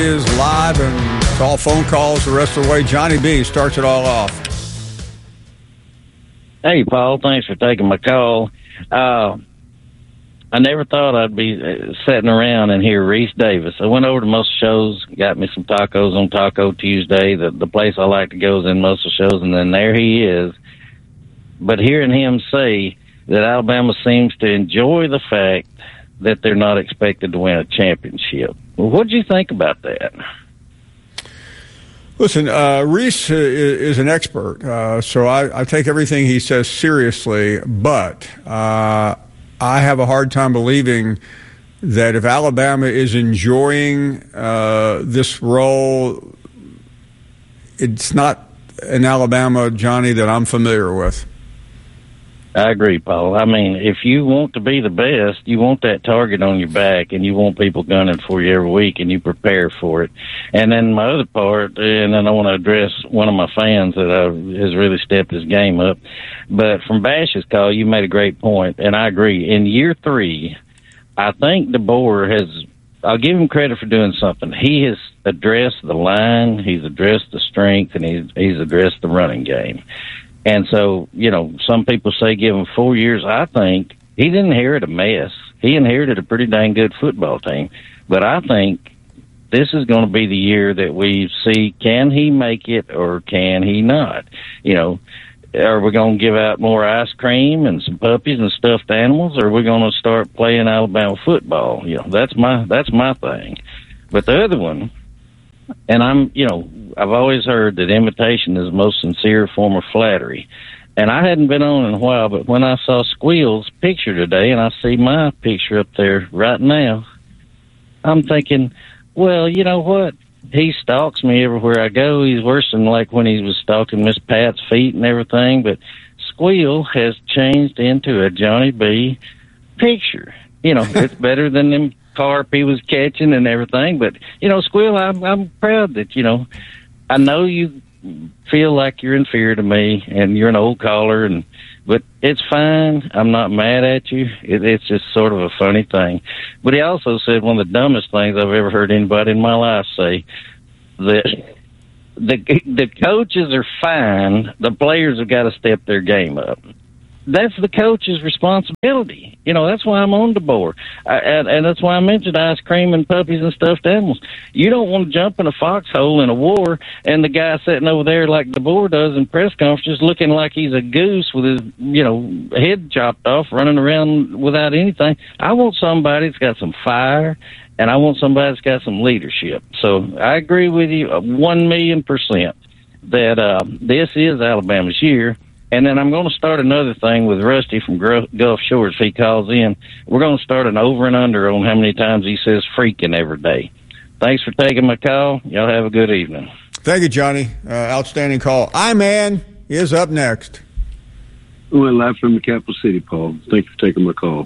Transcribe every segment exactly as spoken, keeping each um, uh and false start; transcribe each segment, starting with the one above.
Is live and it's all phone calls the rest of the way. Johnny B starts it all off. Hey, Paul, thanks for taking my call. Uh, I never thought I'd be sitting around and hear Reese Davis. I went over to most shows, got me some tacos on Taco Tuesday, the, the place I like to go is in most of the shows, and then there he is. But hearing him say that Alabama seems to enjoy the fact that they're not expected to win a championship. Well, what did you think about that? Listen, uh, Reese is an expert, uh, so I, I take everything he says seriously, but uh, I have a hard time believing that if Alabama is enjoying uh, this role, it's not an Alabama, Johnny, that I'm familiar with. I agree, Paul. I mean, if you want to be the best, you want that target on your back, and you want people gunning for you every week, and you prepare for it. And then my other part, and then I want to address one of my fans that uh, has really stepped his game up. But from Bash's call, you made a great point, and I agree. In year three, I think DeBoer has, I'll give him credit for doing something. He has addressed the line, he's addressed the strength, and he's, he's addressed the running game. And so, you know, some people say give him four years. I think he didn't inherit a mess. He inherited a pretty dang good football team. But I think this is going to be the year that we see, can he make it or can he not? You know, are we going to give out more ice cream and some puppies and stuffed animals, or are we going to start playing Alabama football? You know, that's my, that's my thing. But the other one, and I'm, you know, I've always heard that imitation is the most sincere form of flattery. And I hadn't been on in a while, but when I saw Squeal's picture today, and I see my picture up there right now, I'm thinking, well, you know what? He stalks me everywhere I go. He's worse than like when he was stalking Miss Pat's feet and everything. But Squeal has changed into a Johnny B picture. You know, it's better than them carp he was catching and everything. But, you know, Squeal, I'm, I'm proud that, you know, I know you feel like you're inferior to me and you're an old caller, and but it's fine. I'm not mad at you. It, it's just sort of a funny thing. But he also said one of the dumbest things I've ever heard anybody in my life say, that the, the coaches are fine. The players have got to step their game up. That's the coach's responsibility. You know, that's why I'm on DeBoer. I, and, and that's why I mentioned ice cream and puppies and stuffed animals. You don't want to jump in a foxhole in a war and the guy sitting over there like DeBoer does in press conferences looking like he's a goose with his, you know, head chopped off, running around without anything. I want somebody that's got some fire, and I want somebody that's got some leadership. So I agree with you one million percent that uh, this is Alabama's year. And then I'm going to start another thing with Rusty from Gulf Shores. If he calls in, we're going to start an over and under on how many times he says freaking every day. Thanks for taking my call. Y'all have a good evening. Thank you, Johnny. Uh, outstanding call. I-Man is up next. Well, live from the capital city, Paul. Thank you for taking my call.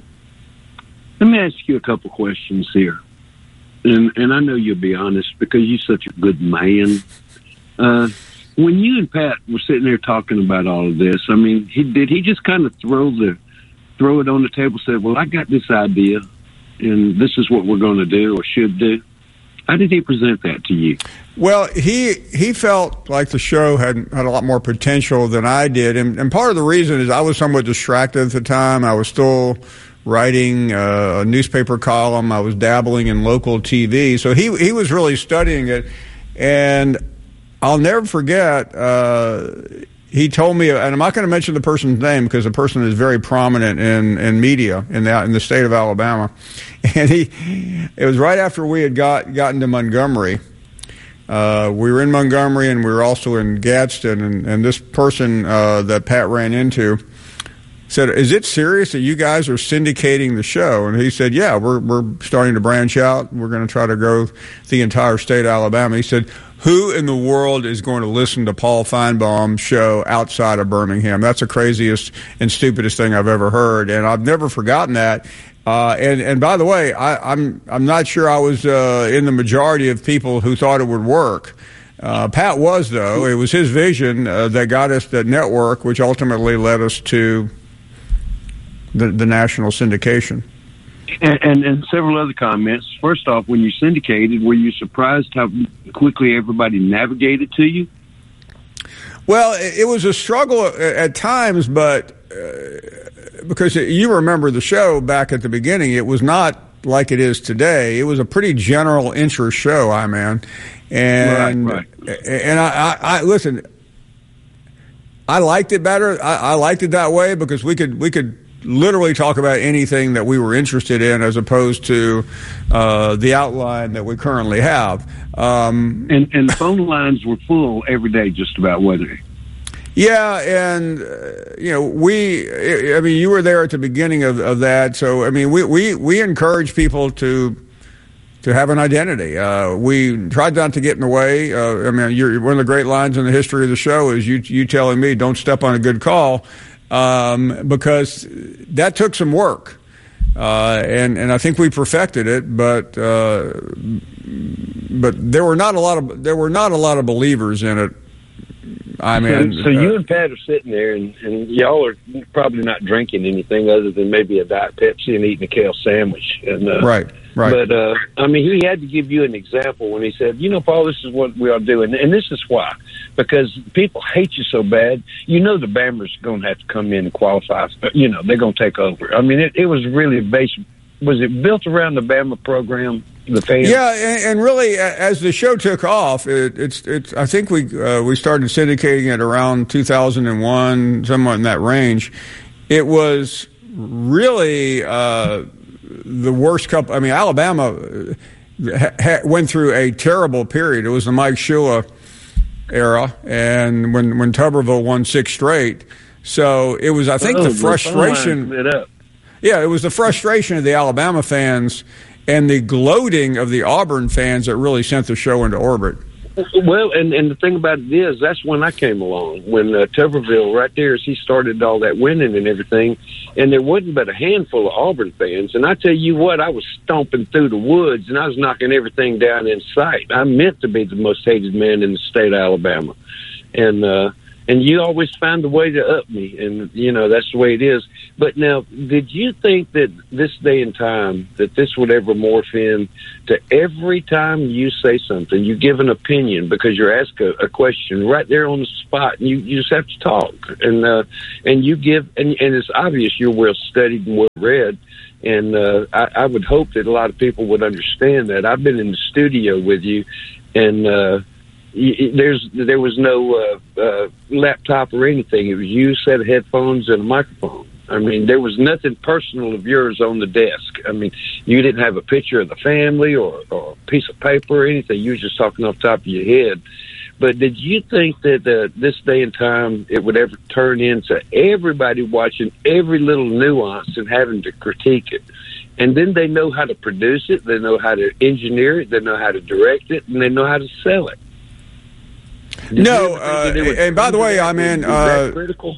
Let me ask you a couple questions here. And, and I know you'll be honest because you're such a good man. Uh, When you and Pat were sitting there talking about all of this, I mean, he, did he just kind of throw the throw it on the table, say, well, I got this idea, and this is what we're going to do or should do? How did he present that to you? Well, he he felt like the show had had a lot more potential than I did, and, and part of the reason is I was somewhat distracted at the time. I was still writing uh, a newspaper column. I was dabbling in local T V, so he he was really studying it, and I'll never forget, uh, he told me, and I'm not going to mention the person's name because the person is very prominent in, in media in the, in the state of Alabama. And he, it was right after we had got gotten to Montgomery. Uh, we were in Montgomery and we were also in Gadsden. And, and this person uh, that Pat ran into said, is it serious that you guys are syndicating the show? And he said, yeah, we're, we're starting to branch out. We're going to try to go the entire state of Alabama. He said, who in the world is going to listen to Paul Feinbaum's show outside of Birmingham? That's the craziest and stupidest thing I've ever heard, and I've never forgotten that. Uh, and, and by the way, I, I'm I'm not sure I was uh, in the majority of people who thought it would work. Uh, Pat was, though. It was his vision uh, that got us the network, which ultimately led us to the, the national syndication. And, and, and several other comments. First off, when you syndicated, were you surprised how quickly everybody navigated to you? Well, it, it was a struggle at times, but uh, because you remember the show back at the beginning, it was not like it is today. It was a pretty general interest show, I man, and right, right. and I, I, I listen. I liked it better. I, I liked it that way because we could we could literally talk about anything that we were interested in, as opposed to uh, the outline that we currently have. Um, and and the phone lines were full every day, just about, weren't they? Yeah, and uh, you know, we. I mean, you were there at the beginning of, of that, so I mean, we, we, we encourage people to to have an identity. Uh, we tried not to get in the way. Uh, I mean, you're, one of the great lines in the history of the show is you you telling me, "Don't step on a good call," um, because that took some work, uh, and and I think we perfected it, but uh, but there were not a lot of there were not a lot of believers in it. I mean, so, so you uh, and Pat are sitting there, and, and y'all are probably not drinking anything other than maybe a Diet Pepsi and eating a kale sandwich. And, uh, right, right. But, uh, I mean, he had to give you an example when he said, you know, Paul, this is what we are doing. And this is why. Because people hate you so bad, you know the Bammers are going to have to come in and qualify. You know, they're going to take over. I mean, it, it was really based, was it built around the Bama program? The fans? Yeah, and, and really, as the show took off, it, it's it's. I think we uh, we started syndicating it around two thousand one, somewhat in that range. It was really uh, the worst couple. I mean, Alabama ha- ha- went through a terrible period. It was the Mike Shula era, and when when Tuberville won six straight, so it was. I think oh, the frustration. It up. Yeah, it was the frustration of the Alabama fans and the gloating of the Auburn fans that really sent the show into orbit. Well, and, and the thing about it is, that's when I came along, when uh, Tuberville, right there, as he started all that winning and everything, and there wasn't but a handful of Auburn fans. And I tell you what, I was stomping through the woods, and I was knocking everything down in sight. I meant to be the most hated man in the state of Alabama. And, uh, and you always find a way to up me, and, you know, that's the way it is. But now, did you think that this day and time, that this would ever morph in to every time you say something, you give an opinion because you're asked a, a question right there on the spot, and you, you just have to talk. And uh, and you give, and, and it's obvious you're well-studied and well-read, and uh, I, I would hope that a lot of people would understand that. I've been in the studio with you, and uh There's there was no uh, uh, laptop or anything. It was you, a set of headphones, and a microphone. I mean, there was nothing personal of yours on the desk. I mean, you didn't have a picture of the family or, or a piece of paper or anything. You were just talking off the top of your head. But did you think that uh, this day and time it would ever turn into everybody watching every little nuance and having to critique it? And then they know how to produce it, they know how to engineer it, they know how to direct it, and they know how to sell it. Did no, uh, and by the way, I mean, uh,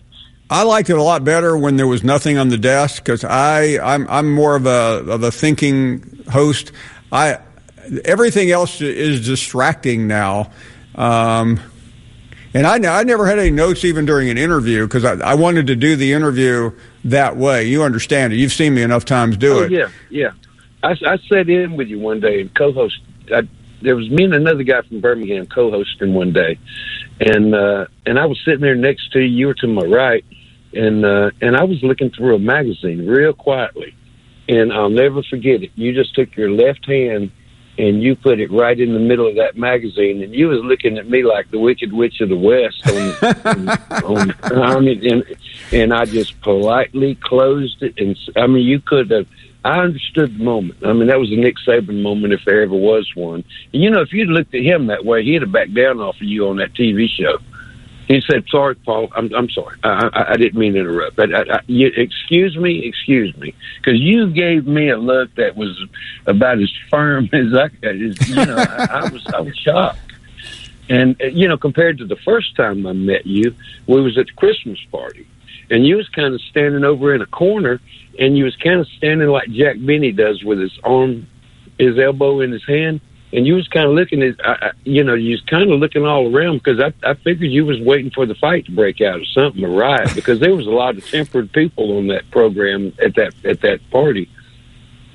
I liked it a lot better when there was nothing on the desk because I, I'm, I'm more of a of a thinking host. I everything else is distracting now, um, and I, I never had any notes even during an interview because I, I wanted to do the interview that way. You understand it? You've seen me enough times do oh, it. Yeah, yeah. I, I sat in with you one day and co-host. I, There was me and another guy from Birmingham co-hosting one day, and uh, and I was sitting there next to you. You were to my right, and uh, and I was looking through a magazine real quietly, and I'll never forget it. You just took your left hand and you put it right in the middle of that magazine, and you was looking at me like the Wicked Witch of the West. On, on, on, I mean, and, and I just politely closed it, and I mean, you could have. I understood the moment. I mean, that was a Nick Saban moment if there ever was one. And, you know, if you'd looked at him that way, he'd have backed down off of you on that T V show. He said, sorry, Paul, I'm, I'm sorry. I, I, I didn't mean to interrupt. But I, I, you, excuse me, excuse me. Because you gave me a look that was about as firm as I could. You know, I, I, was, I was shocked. And, you know, compared to the first time I met you, we was at the Christmas party. And you was kind of standing over in a corner, and you was kind of standing like Jack Benny does with his arm, his elbow in his hand, and you was kind of looking at, I, you know, you was kind of looking all around because I, I figured you was waiting for the fight to break out or something, a riot, because there was a lot of tempered people on that program at that at that party.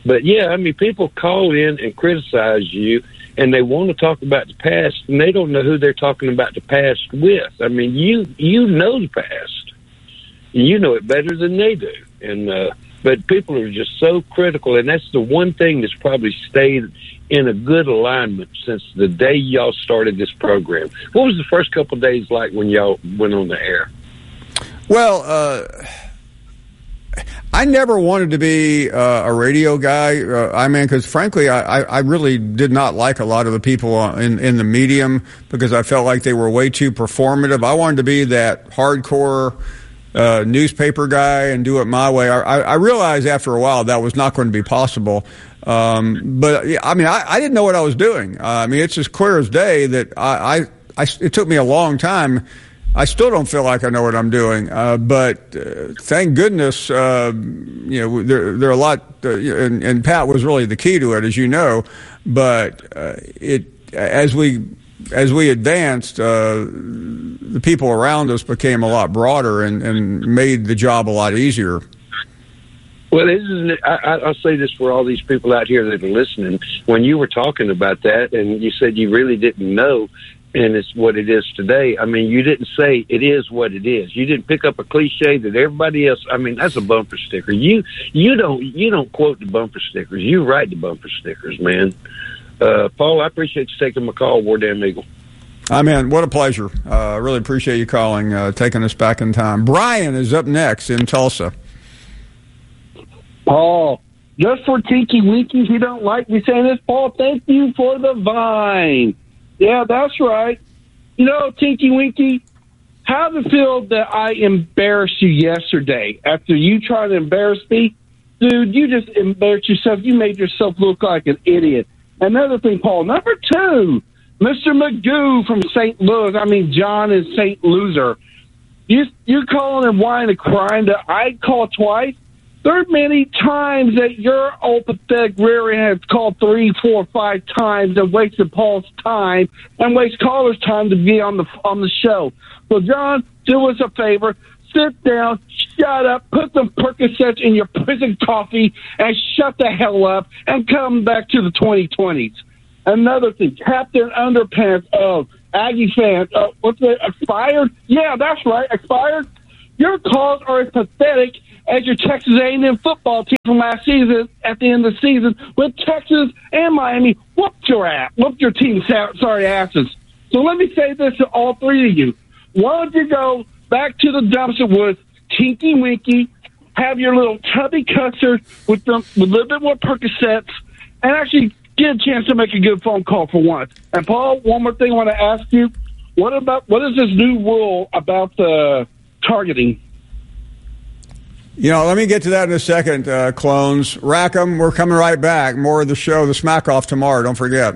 But, yeah, I mean, people call in and criticize you, and they want to talk about the past, and they don't know who they're talking about the past with. I mean, you you know the past. You know it better than they do. And uh, but people are just so critical, and that's the one thing that's probably stayed in a good alignment since the day y'all started this program. What was the first couple of days like when y'all went on the air? Well, uh, I never wanted to be uh, a radio guy. Uh, I mean, because frankly, I, I really did not like a lot of the people in, in the medium because I felt like they were way too performative. I wanted to be that hardcore uh, newspaper guy and do it my way. I, I realized after a while that was not going to be possible. Um, but I mean, I, I didn't know what I was doing. Uh, I mean, it's as clear as day that I, I, I, it took me a long time. I still don't feel like I know what I'm doing, uh, but uh, thank goodness, uh, you know, there, there are a lot, uh, and, and Pat was really the key to it, as you know. But uh, it, as we, as we advanced, uh, the people around us became a lot broader and, and made the job a lot easier. Well, isn't it, I, I'll say this for all these people out here that are listening. When you were talking about that, and you said you really didn't know. And it's what it is today. I mean, you didn't say it is what it is. You didn't pick up a cliche that everybody else. I mean, that's a bumper sticker. You you don't you don't quote the bumper stickers. You write the bumper stickers, man. Uh, Paul, I appreciate you taking my call, War Damn Eagle. I mean, what a pleasure. I uh, really appreciate you calling, uh, taking us back in time. Brian is up next in Tulsa. Paul, just for Tinky Winkies who don't like me saying this, Paul, thank you for the Vine. Yeah, that's right. You know, Tinky Winky, how does it feel that I embarrassed you yesterday after you tried to embarrass me? Dude, you just embarrassed yourself. You made yourself look like an idiot. Another thing, Paul, number two, Mister Magoo from Saint Louis, I mean, John is Saint Loser. You, you're calling and whining and crying that I called twice. There are many times that your old pathetic rear end has called three, four, five times and wasted Paul's time and waste callers' time to be on the on the show. So, John, do us a favor. Sit down, shut up, put some Percocets in your prison coffee, and shut the hell up and come back to the twenty twenties. Another thing, Captain Underpants of Aggie fans, uh, what's it, expired? Yeah, that's right, expired. Your calls are as pathetic as your Texas A and M football team from last season at the end of the season with Texas and Miami whooped your ass, whooped your team sorry asses. So let me say this to all three of you. Why don't you go back to the dumpster with Tinky Winky, have your little tubby custard with, them, with a little bit more Percocets, and actually get a chance to make a good phone call for once. And, Paul, one more thing I want to ask you. What about what is this new rule about the targeting? You know, let me get to that in a second, uh, clones. Rackham, we're coming right back. More of the show, the Smack Off, tomorrow. Don't forget.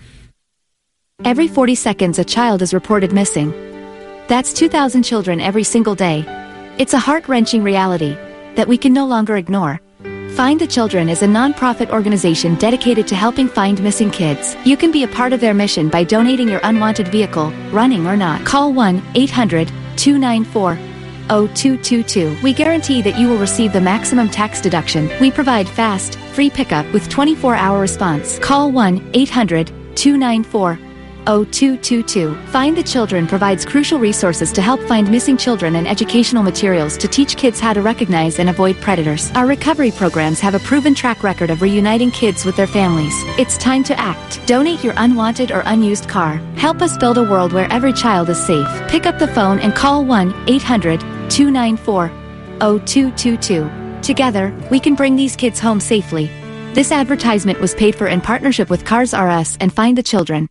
Every forty seconds, a child is reported missing. That's two thousand children every single day. It's a heart-wrenching reality that we can no longer ignore. Find the Children is a non-profit organization dedicated to helping find missing kids. You can be a part of their mission by donating your unwanted vehicle, running or not. Call one eight hundred two nine four oh two two two. We guarantee that you will receive the maximum tax deduction. We provide fast, free pickup with twenty-four hour response. Call one eight hundred two nine four oh two two two. Find the Children provides crucial resources to help find missing children and educational materials to teach kids how to recognize and avoid predators. Our recovery programs have a proven track record of reuniting kids with their families. It's time to act. Donate your unwanted or unused car. Help us build a world where every child is safe. Pick up the phone and call one eight hundred two nine four oh two two two. Together, we can bring these kids home safely. This advertisement was paid for in partnership with Cars R Us and Find the Children.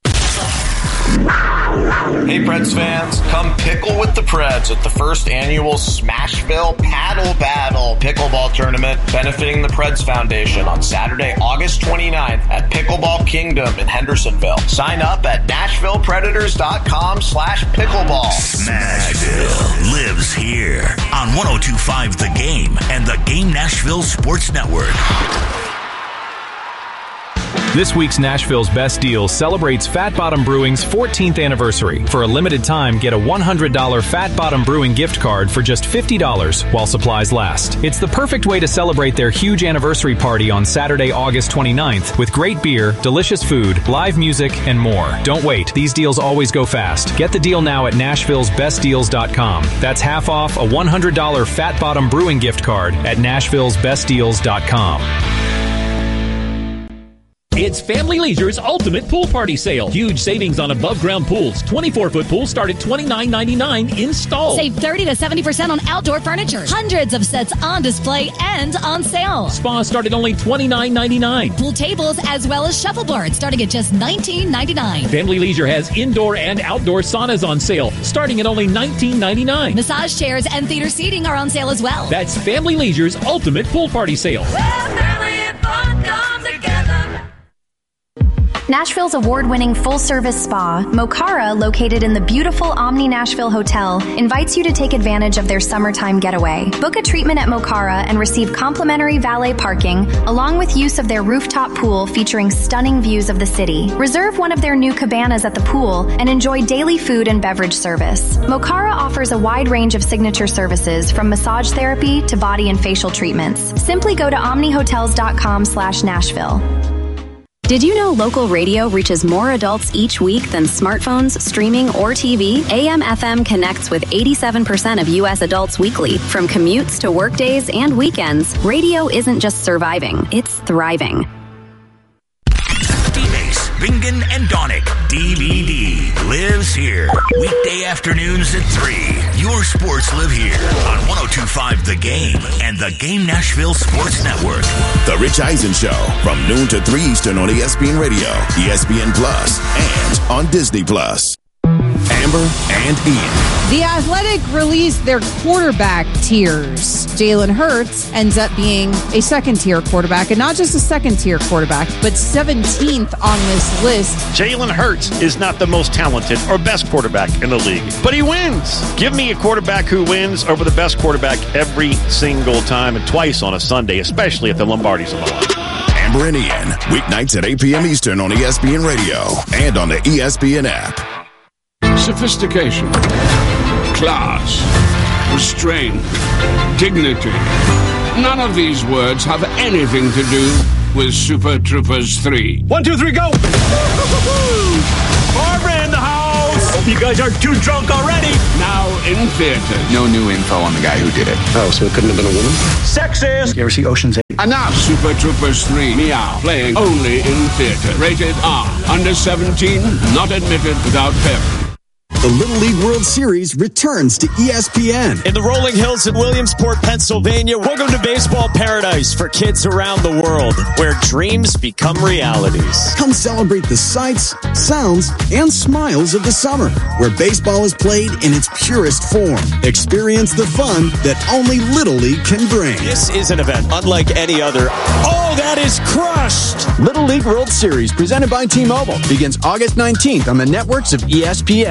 Hey Preds fans, come pickle with the Preds at the first annual Smashville Paddle Battle Pickleball Tournament benefiting the Preds Foundation on Saturday, August twenty-ninth at Pickleball Kingdom in Hendersonville. Sign up at Nashville Predators dot com slash pickleball. Smashville lives here on one oh two point five The Game and the Game Nashville Sports Network. This week's Nashville's Best Deals celebrates Fat Bottom Brewing's fourteenth anniversary. For a limited time, get a one hundred dollars Fat Bottom Brewing gift card for just fifty dollars while supplies last. It's the perfect way to celebrate their huge anniversary party on Saturday, August twenty-ninth with great beer, delicious food, live music, and more. Don't wait. These deals always go fast. Get the deal now at Nashville's Best Deals dot com. That's half off a one hundred dollars Fat Bottom Brewing gift card at Nashville's Best Deals dot com. It's Family Leisure's ultimate pool party sale. Huge savings on above-ground pools. twenty-four foot pools start at twenty-nine ninety-nine installed. Save thirty to seventy percent on outdoor furniture. Hundreds of sets on display and on sale. Spas start at only twenty-nine ninety-nine. Pool tables as well as shuffleboards starting at just nineteen ninety-nine. Family Leisure has indoor and outdoor saunas on sale starting at only nineteen ninety-nine. Massage chairs and theater seating are on sale as well. That's Family Leisure's ultimate pool party sale. Nashville's award-winning full-service spa, Mokara, located in the beautiful Omni Nashville Hotel, invites you to take advantage of their summertime getaway. Book a treatment at Mokara and receive complimentary valet parking, along with use of their rooftop pool featuring stunning views of the city. Reserve one of their new cabanas at the pool and enjoy daily food and beverage service. Mokara offers a wide range of signature services, from massage therapy to body and facial treatments. Simply go to omnihotels dot com slash Nashville. Did you know local radio reaches more adults each week than smartphones, streaming, or T V? A M F M connects with eighty-seven percent of U S adults weekly. From commutes to workdays and weekends, radio isn't just surviving, it's thriving. D-Base, Bingen, and Donick. D V D lives here. Weekday afternoons at three. Your sports live here on one oh two point five The Game and the Game Nashville Sports Network. The Rich Eisen Show from noon to three Eastern on E S P N Radio, E S P N Plus, and on Disney Plus. Amber and Ian. The Athletic released their quarterback tiers. Jalen Hurts ends up being a second-tier quarterback, and not just a second-tier quarterback, but seventeenth on this list. Jalen Hurts is not the most talented or best quarterback in the league, but he wins. Give me a quarterback who wins over the best quarterback every single time, and twice on a Sunday, especially if the Lombardi's on the line. Amber and Ian, weeknights at eight p.m. Eastern on E S P N Radio and on the E S P N app. Sophistication, class, restraint, dignity. None of these words have anything to do with Super Troopers three. One, two, three, go! Barbara in the house! You guys are too drunk already! Now in theaters. No new info on the guy who did it. Oh, so it couldn't have been a woman? Sexist! You ever see Ocean's Eight? Enough! Super Troopers three, Meow, playing only in theater. Rated R. Under seventeen, not admitted without parents. The Little League World Series returns to E S P N. In the rolling hills in Williamsport, Pennsylvania, welcome to baseball paradise for kids around the world, where dreams become realities. Come celebrate the sights, sounds, and smiles of the summer, where baseball is played in its purest form. Experience the fun that only Little League can bring. This is an event unlike any other. Oh, that is crushed! Little League World Series, presented by T-Mobile, begins August nineteenth on the networks of E S P N.